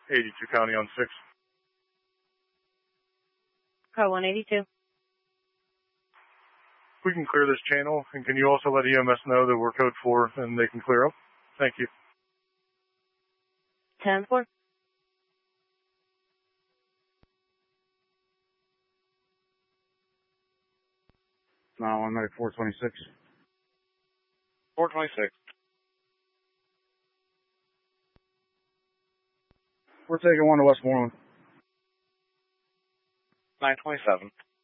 82 County on 6. Car 182. We can clear this channel, and can you also let EMS know that we're code 4 and they can clear up? Thank you. 10-4. No, I'm at 426. 426. We're taking one to Westmoreland. 927.